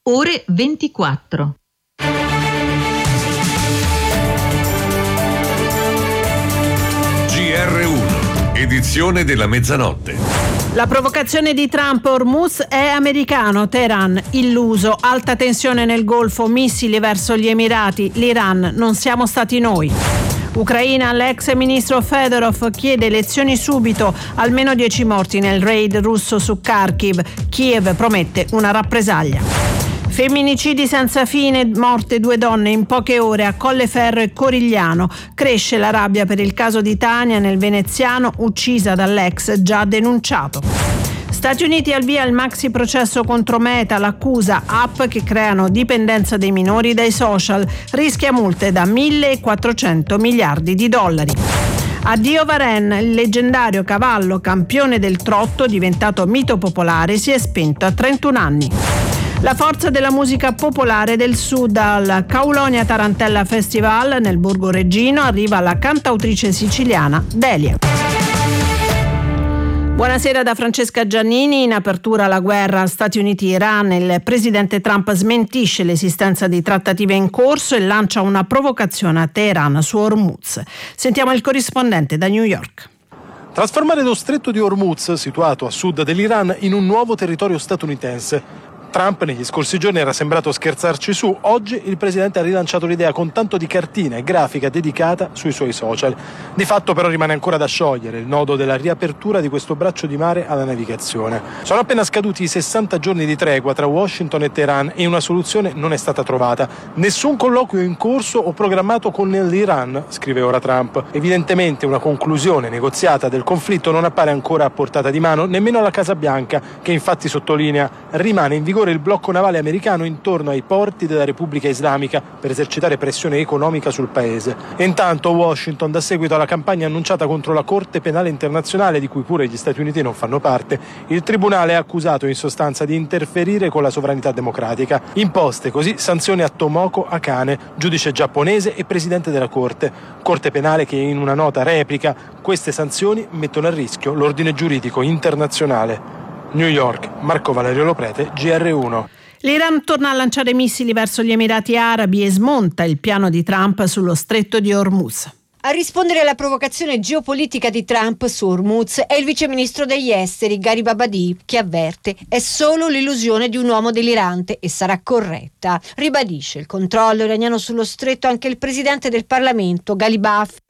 ore 24. GR1, edizione della mezzanotte. La provocazione di Trump, Hormuz è americano, Teheran illuso, alta tensione nel Golfo, missili verso gli Emirati, l'Iran, non siamo stati noi. Ucraina, l'ex ministro Fedorov chiede elezioni subito, almeno 10 morti nel raid russo su Kharkiv, Kiev promette una rappresaglia. Femminicidi senza fine, morte 2 donne in poche ore a Colleferro e Corigliano. Cresce la rabbia per il caso di Tania nel veneziano, uccisa dall'ex già denunciato. Stati Uniti al via il maxi processo contro Meta, l'accusa app che creano dipendenza dei minori dai social, rischia multe da 1.400 miliardi di dollari. Addio Varenne, il leggendario cavallo campione del trotto diventato mito popolare si è spento a 31 anni. La forza della musica popolare del Sud al Kaulonia Tarantella Festival nel Borgo Regino arriva la cantautrice siciliana Delia. Buonasera da Francesca Giannini. In apertura alla guerra Stati Uniti-Iran, il presidente Trump smentisce l'esistenza di trattative in corso e lancia una provocazione a Teheran su Hormuz. Sentiamo il corrispondente da New York. Trasformare lo stretto di Hormuz, situato a sud dell'Iran, in un nuovo territorio statunitense. Trump negli scorsi giorni era sembrato scherzarci su. Oggi il presidente ha rilanciato l'idea con tanto di cartina e grafica dedicata sui suoi social. Di fatto però rimane ancora da sciogliere il nodo della riapertura di questo braccio di mare alla navigazione. Sono appena scaduti i 60 giorni di tregua tra Washington e Teheran e una soluzione non è stata trovata. Nessun colloquio in corso o programmato con l'Iran, scrive ora Trump. Evidentemente una conclusione negoziata del conflitto non appare ancora a portata di mano nemmeno alla Casa Bianca, che infatti sottolinea rimane in vigore il blocco navale americano intorno ai porti della Repubblica Islamica per esercitare pressione economica sul paese. E intanto Washington dà seguito alla campagna annunciata contro la Corte Penale Internazionale, di cui pure gli Stati Uniti non fanno parte. Il tribunale ha accusato in sostanza di interferire con la sovranità democratica. Imposte così sanzioni a Tomoko Akane, giudice giapponese e presidente della Corte Penale, che in una nota replica: queste sanzioni mettono a rischio l'ordine giuridico internazionale. New York, Marco Valerio Loprete, GR1. L'Iran torna a lanciare missili verso gli Emirati Arabi e smonta il piano di Trump sullo stretto di Hormuz. A rispondere alla provocazione geopolitica di Trump su Hormuz è il viceministro degli esteri Gharib Abadi, che avverte: è solo l'illusione di un uomo delirante e sarà corretta. Ribadisce il controllo iraniano sullo stretto anche il presidente del Parlamento Ghalibaf.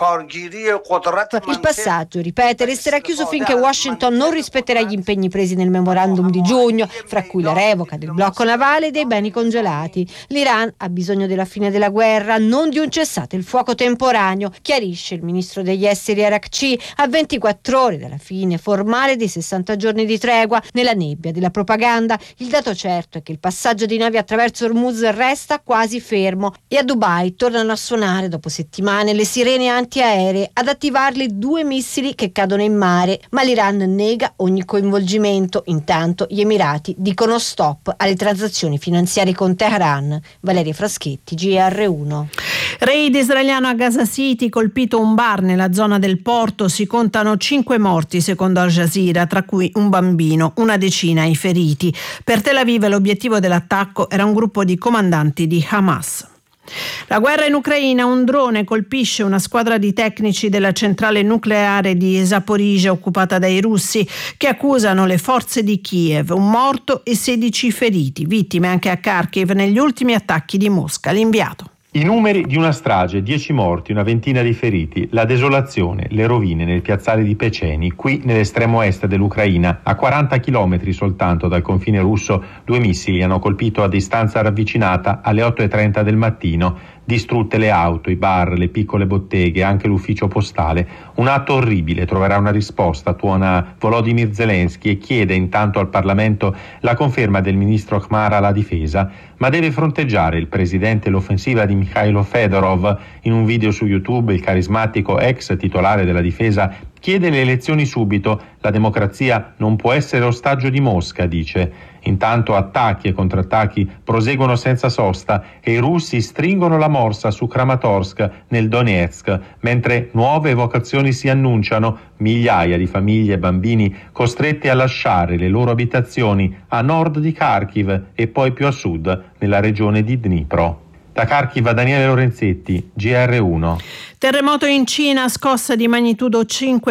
Il passaggio, ripete, resterà chiuso finché Washington non rispetterà gli impegni presi nel memorandum di giugno, fra cui la revoca del blocco navale e dei beni congelati. L'Iran ha bisogno della fine della guerra, non di un cessate il fuoco temporaneo, chiarisce il ministro degli esteri Arakci a 24 ore dalla fine formale dei 60 giorni di tregua. Nella nebbia della propaganda, il dato certo è che il passaggio di navi attraverso Hormuz resta quasi fermo e a Dubai tornano a suonare dopo settimane le sirene antiaeree, ad attivarli 2 missili che cadono in mare, ma l'Iran nega ogni coinvolgimento. Intanto gli Emirati dicono stop alle transazioni finanziarie con Teheran. Valeria Fraschetti, GR1. Raid israeliano a Gaza City, colpito un bar nella zona del porto, si contano 5 morti secondo Al Jazeera, tra cui un bambino, una decina i feriti. Per Tel Aviv l'obiettivo dell'attacco era un gruppo di comandanti di Hamas. La guerra in Ucraina, un drone colpisce una squadra di tecnici della centrale nucleare di Zaporizhzhia occupata dai russi, che accusano le forze di Kiev, un morto e 16 feriti, vittime anche a Kharkiv negli ultimi attacchi di Mosca. L'inviato. I numeri di una strage, 10 morti, una ventina di feriti, la desolazione, le rovine nel piazzale di Peceni, qui nell'estremo est dell'Ucraina. A 40 chilometri soltanto dal confine russo, 2 missili hanno colpito a distanza ravvicinata alle 8:30 del mattino. Distrutte le auto, i bar, le piccole botteghe, anche l'ufficio postale. Un atto orribile troverà una risposta, tuona Volodymyr Zelensky, e chiede intanto al Parlamento la conferma del ministro Khmar alla difesa, ma deve fronteggiare il presidente l'offensiva di Mikhailo Fedorov. In un video su YouTube il carismatico ex titolare della difesa Chiede le elezioni subito, la democrazia non può essere ostaggio di Mosca, dice. Intanto attacchi e contrattacchi proseguono senza sosta e i russi stringono la morsa su Kramatorsk nel Donetsk, mentre nuove evacuazioni si annunciano, migliaia di famiglie e bambini costretti a lasciare le loro abitazioni a nord di Kharkiv e poi più a sud nella regione di Dnipro. Da Kharkiv, Daniele Lorenzetti, GR1. Terremoto in Cina, scossa di magnitudo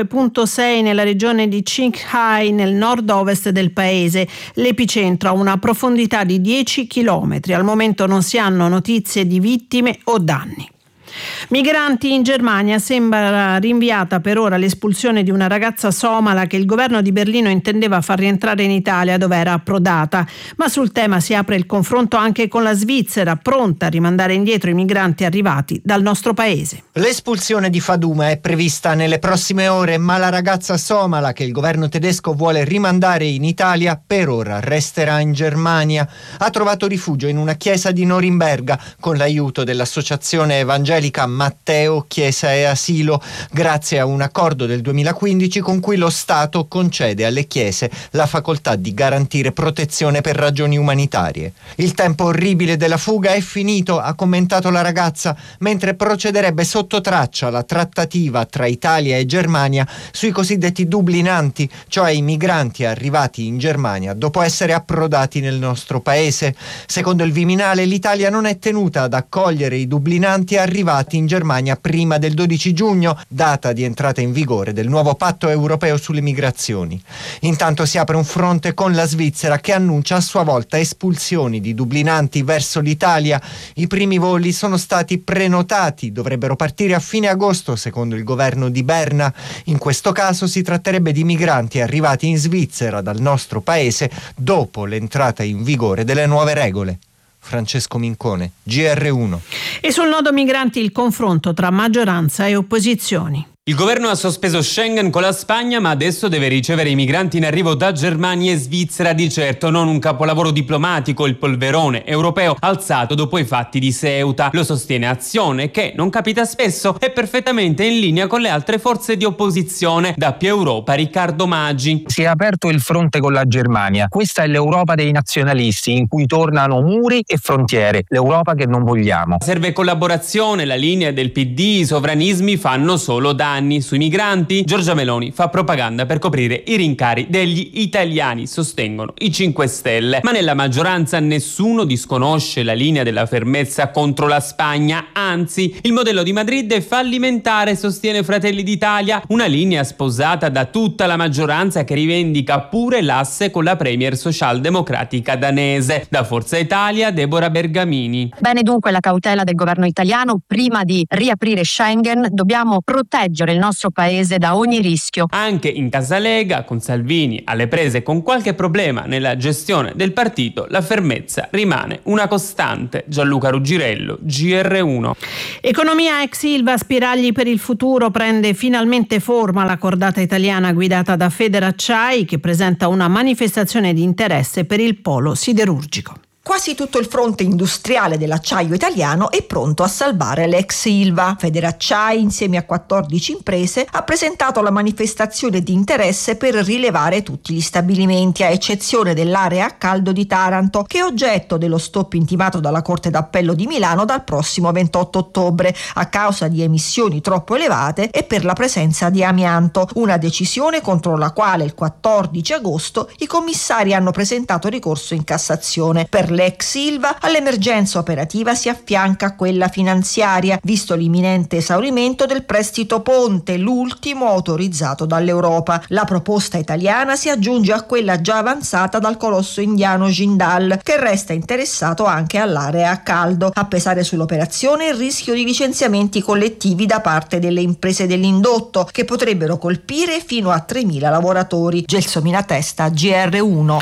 5.6 nella regione di Qinghai nel nord-ovest del paese. L'epicentro a una profondità di 10 chilometri. Al momento non si hanno notizie di vittime o danni. Migranti in Germania, sembra rinviata per ora l'espulsione di una ragazza somala che il governo di Berlino intendeva far rientrare in Italia dove era approdata, ma sul tema si apre il confronto anche con la Svizzera, pronta a rimandare indietro i migranti arrivati dal nostro paese. L'espulsione di Faduma è prevista nelle prossime ore, ma la ragazza somala che il governo tedesco vuole rimandare in Italia per ora resterà in Germania. Ha trovato rifugio in una chiesa di Norimberga con l'aiuto dell'associazione evangelica Matteo, Chiesa e Asilo, grazie a un accordo del 2015 con cui lo Stato concede alle chiese la facoltà di garantire protezione per ragioni umanitarie. Il tempo orribile della fuga è finito, ha commentato la ragazza, mentre procederebbe sotto traccia la trattativa tra Italia e Germania sui cosiddetti dublinanti, cioè i migranti arrivati in Germania dopo essere approdati nel nostro paese. Secondo il Viminale, l'Italia non è tenuta ad accogliere i dublinanti arrivati in Germania prima del 12 giugno, data di entrata in vigore del nuovo patto europeo sulle migrazioni. Intanto si apre un fronte con la Svizzera che annuncia a sua volta espulsioni di dublinanti verso l'Italia. I primi voli sono stati prenotati, dovrebbero partire a fine agosto secondo il governo di Berna. In questo caso si tratterebbe di migranti arrivati in Svizzera dal nostro paese dopo l'entrata in vigore delle nuove regole. Francesco Mincone, GR1. E sul nodo migranti il confronto tra maggioranza e opposizioni. Il governo ha sospeso Schengen con la Spagna, ma adesso deve ricevere i migranti in arrivo da Germania e Svizzera. Di certo non un capolavoro diplomatico, il polverone europeo alzato dopo i fatti di Ceuta. Lo sostiene Azione, che non capita spesso, è perfettamente in linea con le altre forze di opposizione. Da Più Europa, Riccardo Maggi. Si è aperto il fronte con la Germania. Questa è l'Europa dei nazionalisti, in cui tornano muri e frontiere. L'Europa che non vogliamo. Serve collaborazione, la linea del PD, i sovranismi fanno solo danni. Sui migranti, Giorgia Meloni fa propaganda per coprire i rincari degli italiani, sostengono i 5 Stelle. Ma nella maggioranza nessuno disconosce la linea della fermezza contro la Spagna, anzi, il modello di Madrid è fallimentare, sostiene Fratelli d'Italia, una linea sposata da tutta la maggioranza che rivendica pure l'asse con la premier socialdemocratica danese. Da Forza Italia, Deborah Bergamini. Bene dunque la cautela del governo italiano, prima di riaprire Schengen dobbiamo proteggere il nostro paese da ogni rischio. Anche in casa Lega, con Salvini alle prese con qualche problema nella gestione del partito, la fermezza rimane una costante. Gianluca Ruggirello, GR1. Economia ex Ilva, spiragli per il futuro, prende finalmente forma la cordata italiana guidata da Federacciai, che presenta una manifestazione di interesse per il polo siderurgico. Quasi tutto il fronte industriale dell'acciaio italiano è pronto a salvare l'ex Ilva. Federacciai, insieme a 14 imprese, ha presentato la manifestazione di interesse per rilevare tutti gli stabilimenti, a eccezione dell'area a caldo di Taranto, che è oggetto dello stop intimato dalla Corte d'Appello di Milano dal prossimo 28 ottobre, a causa di emissioni troppo elevate e per la presenza di amianto. Una decisione contro la quale il 14 agosto i commissari hanno presentato ricorso in Cassazione. Per l'ex Ilva, all'emergenza operativa si affianca quella finanziaria, visto l'imminente esaurimento del prestito ponte, l'ultimo autorizzato dall'Europa. La proposta italiana si aggiunge a quella già avanzata dal colosso indiano Jindal, che resta interessato anche all'area a caldo. A pesare sull'operazione il rischio di licenziamenti collettivi da parte delle imprese dell'indotto, che potrebbero colpire fino a 3.000 lavoratori. Gelsomina Testa, GR1.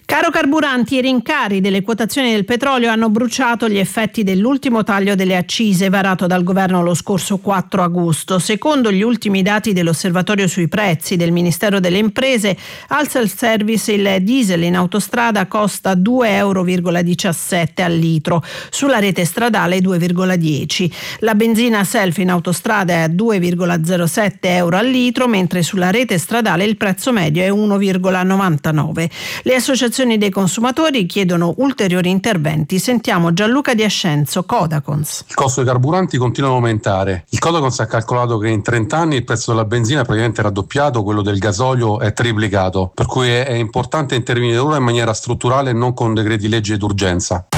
Caro carburanti, i rincari delle quotazioni del petrolio hanno bruciato gli effetti dell'ultimo taglio delle accise varato dal governo lo scorso 4 agosto. Secondo gli ultimi dati dell'osservatorio sui prezzi del Ministero delle Imprese, al self-service il diesel in autostrada costa 2,17 euro al litro, sulla rete stradale 2,10. La benzina self in autostrada è a 2,07 euro al litro, mentre sulla rete stradale il prezzo medio è 1,99. Le associazioni dei consumatori chiedono ulteriori interventi. Sentiamo Gianluca Di Ascenzo, Codacons. Il costo dei carburanti continua ad aumentare. Il Codacons ha calcolato che in 30 anni il prezzo della benzina è praticamente raddoppiato, quello del gasolio è triplicato, per cui è importante intervenire ora in maniera strutturale e non con decreti legge d'urgenza.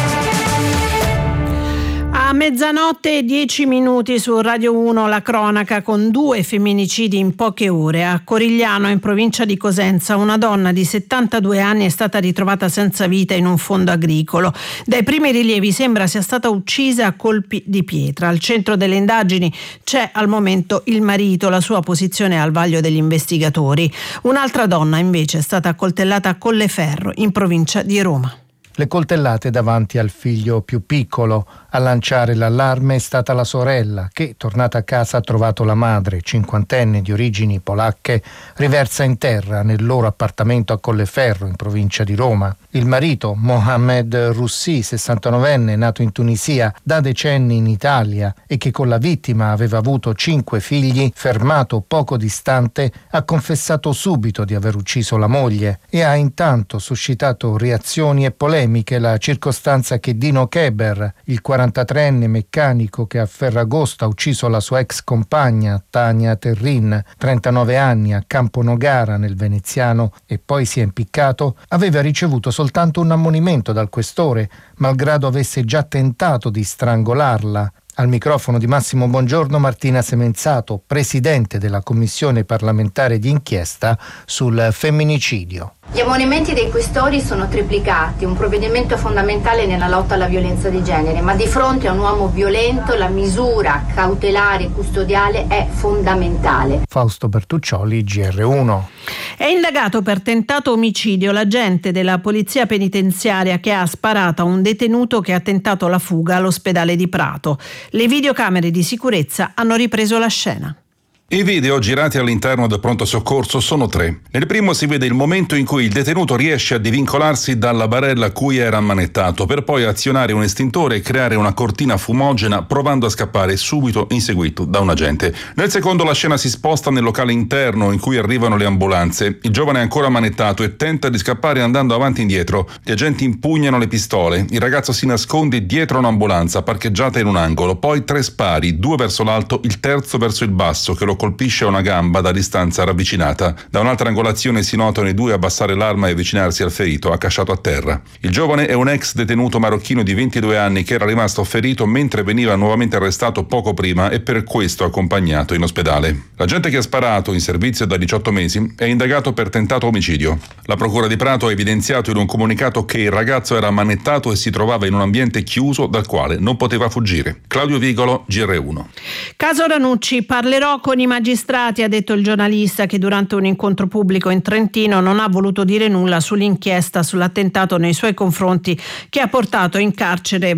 A mezzanotte e 10 minuti su Radio 1 la cronaca con 2 femminicidi in poche ore. A Corigliano, in provincia di Cosenza, una donna di 72 anni è stata ritrovata senza vita in un fondo agricolo. Dai primi rilievi sembra sia stata uccisa a colpi di pietra. Al centro delle indagini c'è al momento il marito, la sua posizione è al vaglio degli investigatori. Un'altra donna invece è stata accoltellata a Colleferro, in provincia di Roma. Le coltellate davanti al figlio più piccolo. A lanciare l'allarme è stata la sorella che, tornata a casa, ha trovato la madre, cinquantenne di origini polacche, riversa in terra nel loro appartamento a Colleferro, in provincia di Roma. Il marito, Mohamed Roussi, 69enne, nato in Tunisia, da decenni in Italia e che con la vittima aveva avuto 5 figli, fermato poco distante, ha confessato subito di aver ucciso la moglie e ha intanto suscitato reazioni e polemiche la circostanza che Dino Keber, il 43enne meccanico che a Ferragosto ha ucciso la sua ex compagna Tania Terrin, 39 anni, a Camponogara nel Veneziano e poi si è impiccato, aveva ricevuto soltanto un ammonimento dal questore, malgrado avesse già tentato di strangolarla. Al microfono di Massimo Bongiorno Martina Semenzato, presidente della commissione parlamentare di inchiesta sul femminicidio. Gli ammonimenti dei questori sono triplicati, un provvedimento fondamentale nella lotta alla violenza di genere, ma di fronte a un uomo violento la misura cautelare custodiale è fondamentale. Fausto Bertuccioli, GR1. È indagato per tentato omicidio l'agente della polizia penitenziaria che ha sparato a un detenuto che ha tentato la fuga all'ospedale di Prato. Le videocamere di sicurezza hanno ripreso la scena. I video girati all'interno del pronto soccorso sono 3. Nel primo si vede il momento in cui il detenuto riesce a divincolarsi dalla barella a cui era ammanettato, per poi azionare un estintore e creare una cortina fumogena provando a scappare, subito inseguito da un agente. Nel secondo la scena si sposta nel locale interno in cui arrivano le ambulanze. Il giovane è ancora ammanettato e tenta di scappare andando avanti e indietro. Gli agenti impugnano le pistole. Il ragazzo si nasconde dietro un'ambulanza parcheggiata in un angolo. Poi 3 spari, 2 verso l'alto, il terzo verso il basso, che lo colpisce a una gamba da distanza ravvicinata. Da un'altra angolazione si notano i 2 abbassare l'arma e avvicinarsi al ferito, accasciato a terra. Il giovane è un ex detenuto marocchino di 22 anni che era rimasto ferito mentre veniva nuovamente arrestato poco prima e per questo accompagnato in ospedale. L'agente che ha sparato, in servizio da 18 mesi, è indagato per tentato omicidio. La procura di Prato ha evidenziato in un comunicato che il ragazzo era ammanettato e si trovava in un ambiente chiuso dal quale non poteva fuggire. Claudio Vigolo, GR1. Caso Ranucci, parlerò con i magistrati, ha detto il giornalista che durante un incontro pubblico in Trentino non ha voluto dire nulla sull'inchiesta sull'attentato nei suoi confronti che ha portato in carcere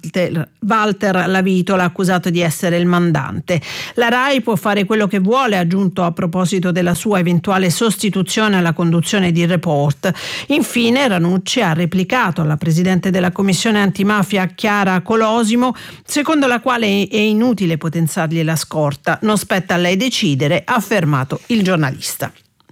Walter Lavitola, accusato di essere il mandante. La RAI può fare quello che vuole, ha aggiunto a proposito della sua eventuale sostituzione alla conduzione di Report. Infine Ranucci ha replicato alla presidente della commissione antimafia Chiara Colosimo, secondo la quale è inutile potenziargli la scorta, non spetta a lei decidere, ha affermato il giornalista.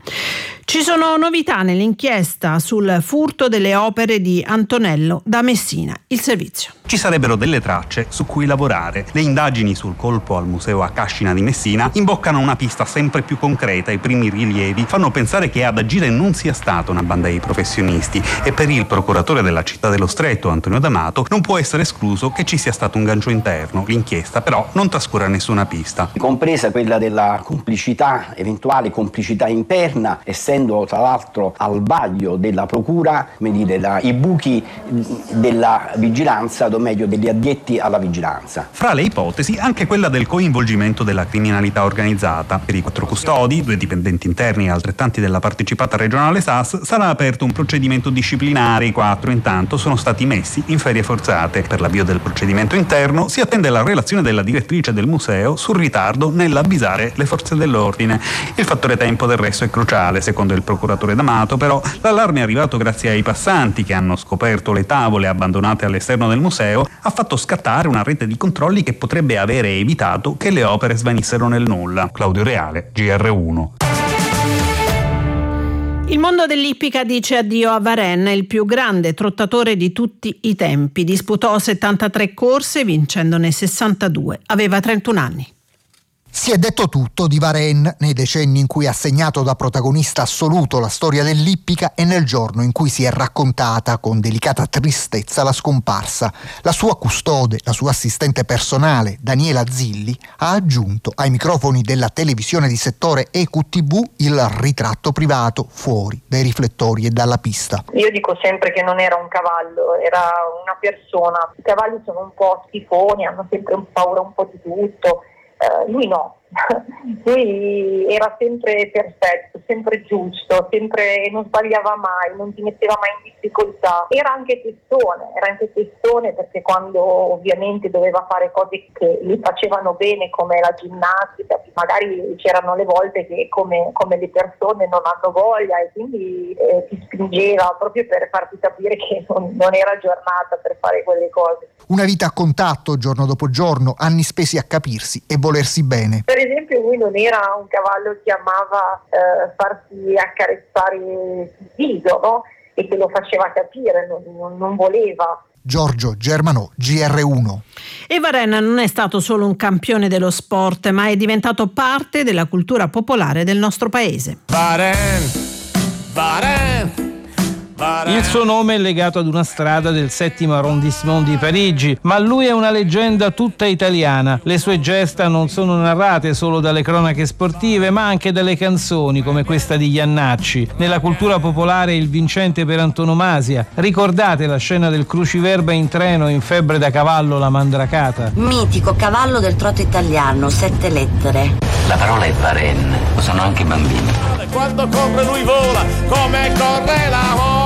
Ci sono novità nell'inchiesta sul furto delle opere di Antonello da Messina. Il servizio. Ci sarebbero delle tracce su cui lavorare. Le indagini sul colpo al museo a Cascina di Messina imboccano una pista sempre più concreta. I primi rilievi fanno pensare che ad agire non sia stata una banda di professionisti e per il procuratore della città dello Stretto, Antonio D'Amato, non può essere escluso che ci sia stato un gancio interno. L'inchiesta però non trascura nessuna pista. Compresa quella della complicità, eventuale complicità interna, essendo mettendo tra l'altro al vaglio della procura, i buchi della vigilanza, o meglio degli addetti alla vigilanza. Fra le ipotesi anche quella del coinvolgimento della criminalità organizzata. Per i 4 custodi, 2 dipendenti interni e altrettanti della partecipata regionale SAS, sarà aperto un procedimento disciplinare. I 4 intanto sono stati messi in ferie forzate. Per l'avvio del procedimento interno si attende la relazione della direttrice del museo sul ritardo nell'avvisare le forze dell'ordine. Il fattore tempo del resto è cruciale. Secondo il procuratore D'Amato, però, l'allarme è arrivato grazie ai passanti che hanno scoperto le tavole abbandonate all'esterno del museo, ha fatto scattare una rete di controlli che potrebbe avere evitato che le opere svanissero nel nulla. Claudio Reale, GR1. Il mondo dell'ippica dice addio a Varenne, il più grande trottatore di tutti i tempi. Disputò 73 corse, vincendone 62. Aveva 31 anni. Si è detto tutto di Varenne nei decenni in cui ha segnato da protagonista assoluto la storia dell'ippica e nel giorno in cui si è raccontata con delicata tristezza la scomparsa. La sua custode, la sua assistente personale, Daniela Zilli, ha aggiunto ai microfoni della televisione di settore EQTV il ritratto privato fuori dai riflettori e dalla pista. Io dico sempre che non era un cavallo, era una persona. I cavalli sono un po' schifoni, hanno sempre paura un po' di tutto. Lui no, lui era sempre perfetto, sempre giusto, sempre non sbagliava mai, non ti metteva mai in difficoltà. Era anche testone perché quando ovviamente doveva fare cose che gli facevano bene come la ginnastica, magari c'erano le volte che come le persone non hanno voglia e quindi ti spingeva proprio per farti capire che non era giornata per fare quelle cose. Una vita a contatto giorno dopo giorno, anni spesi a capirsi e volersi bene. Per esempio lui non era un cavallo che amava farsi accarezzare il viso, no? E che lo faceva capire, non voleva. Giorgio Germanò, GR1. E Varenne non è stato solo un campione dello sport, ma è diventato parte della cultura popolare del nostro paese. Varenne. Il suo nome è legato ad una strada del 7° arrondissement di Parigi, ma lui è una leggenda tutta italiana. Le sue gesta non sono narrate solo dalle cronache sportive, ma anche dalle canzoni, come questa di Iannacci. Nella cultura popolare il vincente per antonomasia. Ricordate la scena del cruciverba in treno in Febbre da cavallo, la Mandracata? Mitico cavallo del trotto italiano, 7 lettere. La parola è Varenne, lo sanno anche i bambini. Quando corre lui vola, come corre l'amore.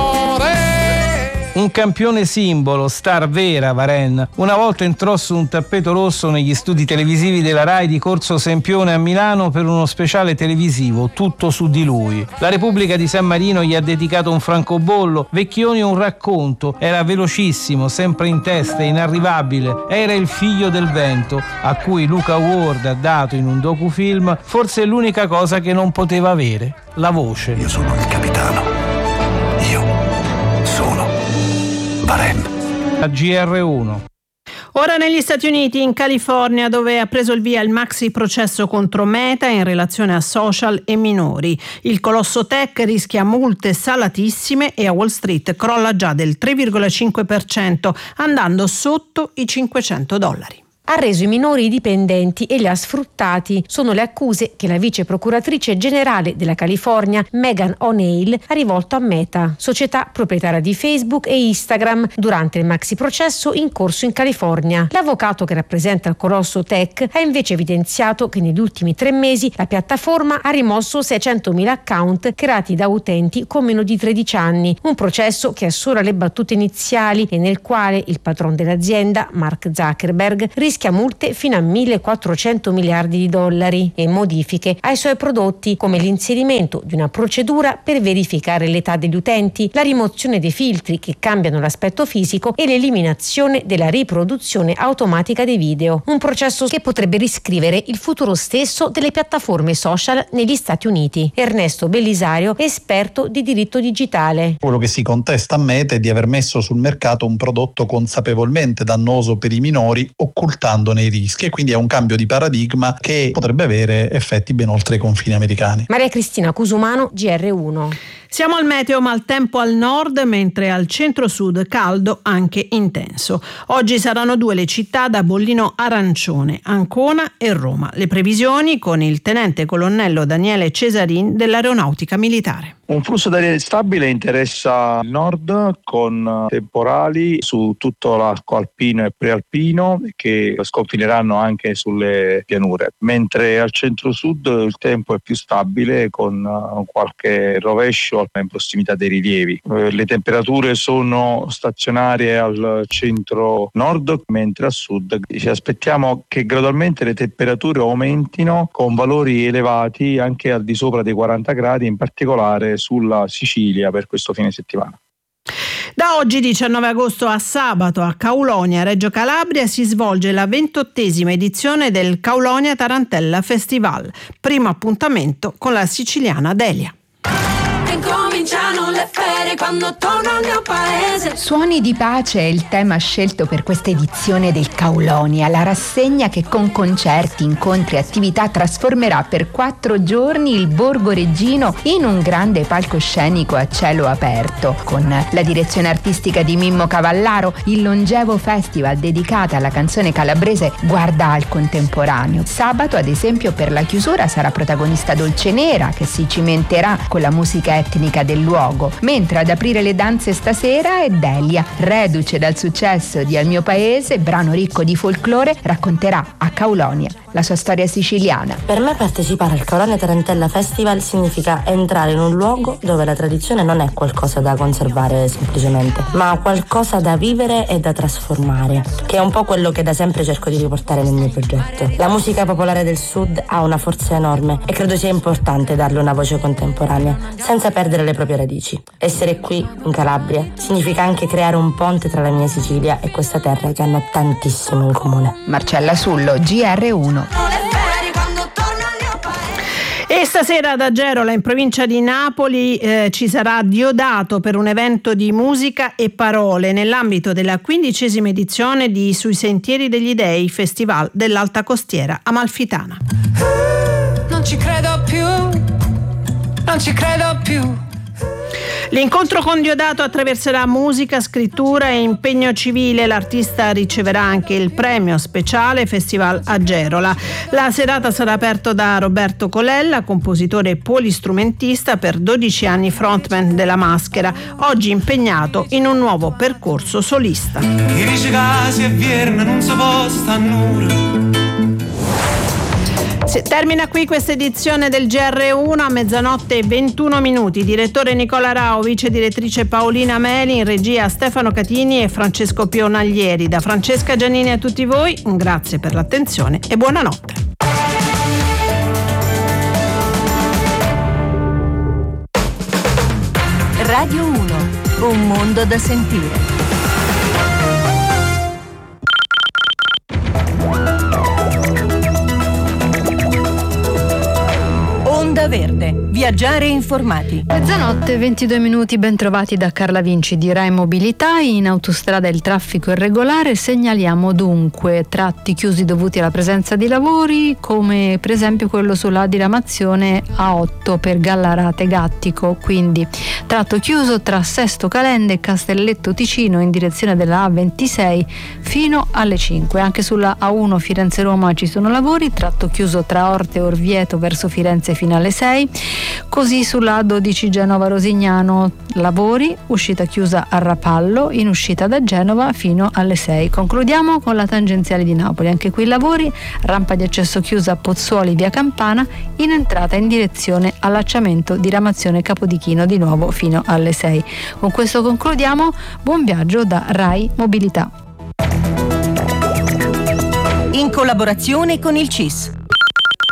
Un campione simbolo, star vera Varenne. Una volta entrò su un tappeto rosso negli studi televisivi della Rai di Corso Sempione a Milano per uno speciale televisivo, tutto su di lui. La Repubblica di San Marino gli ha dedicato un francobollo, Vecchioni un racconto. Era velocissimo, sempre in testa, inarrivabile. Era il figlio del vento, a cui Luca Ward ha dato in un docufilm forse l'unica cosa che non poteva avere, la voce. Io sono il capitano. Io sono Varenne. A GR1. Ora negli Stati Uniti, in California, dove ha preso il via il maxi processo contro Meta in relazione a social e minori. Il colosso tech rischia multe salatissime e a Wall Street crolla già del 3,5%, andando sotto i $500. Ha reso i minori i dipendenti e li ha sfruttati. Sono le accuse che la vice procuratrice generale della California, Megan O'Neill, ha rivolto a Meta, società proprietaria di Facebook e Instagram, durante il maxi processo in corso in California. L'avvocato che rappresenta il colosso tech ha invece evidenziato che negli ultimi 3 mesi la piattaforma ha rimosso 600.000 account creati da utenti con meno di 13 anni. Un processo che ha solo le battute iniziali e nel quale il patron dell'azienda, Mark Zuckerberg, rischia multe fino a $1.400 miliardi e modifiche ai suoi prodotti, come l'inserimento di una procedura per verificare l'età degli utenti, la rimozione dei filtri che cambiano l'aspetto fisico e l'eliminazione della riproduzione automatica dei video. Un processo che potrebbe riscrivere il futuro stesso delle piattaforme social negli Stati Uniti. Ernesto Bellisario, esperto di diritto digitale. Quello che si contesta a Meta è di aver messo sul mercato un prodotto consapevolmente dannoso per i minori, occultandone i rischi, e quindi è un cambio di paradigma che potrebbe avere effetti ben oltre i confini americani. Maria Cristina Cusumano, GR1. Siamo al meteo, maltempo al nord, mentre al centro-sud caldo anche intenso. Oggi saranno 2 le città da bollino arancione, Ancona e Roma. Le previsioni con il tenente colonnello Daniele Cesarin dell'Aeronautica Militare. Un flusso d'aria stabile interessa il nord con temporali su tutto l'arco alpino e prealpino che sconfineranno anche sulle pianure, mentre al centro-sud il tempo è più stabile con qualche rovescio in prossimità dei rilievi. Le temperature sono stazionarie al centro-nord, mentre a sud ci aspettiamo che gradualmente le temperature aumentino con valori elevati anche al di sopra dei 40 gradi, in particolare sulla Sicilia per questo fine settimana. Da oggi 19 agosto a sabato a Kaulonia, Reggio Calabria, si svolge la 28ª edizione del Kaulonia Tarantella Festival, primo appuntamento con la siciliana Delia. Cominciano le ferie quando torno al mio paese. Suoni di pace è il tema scelto per questa edizione del Kaulonia, la rassegna che con concerti, incontri e attività trasformerà per 4 giorni il Borgo Reggino in un grande palcoscenico a cielo aperto. Con la direzione artistica di Mimmo Cavallaro, il longevo festival dedicato alla canzone calabrese guarda al contemporaneo. Sabato, ad esempio, per la chiusura sarà protagonista Dolcenera, che si cimenterà con la musica etnica del luogo, mentre ad aprire le danze stasera è Delia, reduce dal successo di Al mio paese, brano ricco di folklore, racconterà a Kaulonia la sua storia siciliana. Per me partecipare al Kaulonia Tarantella Festival significa entrare in un luogo dove la tradizione non è qualcosa da conservare semplicemente, ma qualcosa da vivere e da trasformare, che è un po' quello che da sempre cerco di riportare nel mio progetto. La musica popolare del Sud ha una forza enorme e credo sia importante darle una voce contemporanea, senza perdere le proprie radici. Essere qui, in Calabria, significa anche creare un ponte tra la mia Sicilia e questa terra che hanno tantissimo in comune. Marcella Sullo, GR1. E stasera ad Agerola, in provincia di Napoli, ci sarà Diodato per un evento di musica e parole nell'ambito della 15ª edizione di Sui Sentieri degli Dei, Festival dell'Alta Costiera Amalfitana. Non ci credo più, non ci credo più. L'incontro con Diodato attraverserà musica, scrittura e impegno civile. L'artista riceverà anche il premio speciale Festival Agerola. La serata sarà aperta da Roberto Colella, compositore polistrumentista, per 12 anni frontman della Maschera, oggi impegnato in un nuovo percorso solista. Termina qui questa edizione del GR1 a 00:21. Direttore Nicola Rao, vice direttrice Paolina Meli, in regia Stefano Catini e Francesco Pionaglieri. Da Francesca Giannini a tutti voi, un grazie per l'attenzione e buonanotte. Radio 1, un mondo da sentire. Onda Verde, viaggiare informati. Mezzanotte, 22 minuti, ben trovati da Carla Vinci di Rai Mobilità. In autostrada il traffico irregolare, segnaliamo dunque tratti chiusi dovuti alla presenza di lavori, come per esempio quello sulla diramazione A8 per Gallarate Gattico, quindi tratto chiuso tra Sesto Calende e Castelletto Ticino in direzione della A26 fino alle 5. Anche sulla A1 Firenze-Roma ci sono lavori, tratto chiuso tra Orte e Orvieto verso Firenze fino alle 6, così sulla A12 Genova-Rosignano lavori, uscita chiusa a Rapallo in uscita da Genova fino alle 6. Concludiamo con la tangenziale di Napoli, anche qui lavori, rampa di accesso chiusa a Pozzuoli via Campana in entrata in direzione allacciamento diramazione Capodichino di nuovo fino alle 6. Con questo concludiamo, buon viaggio da Rai Mobilità. In collaborazione con il CIS,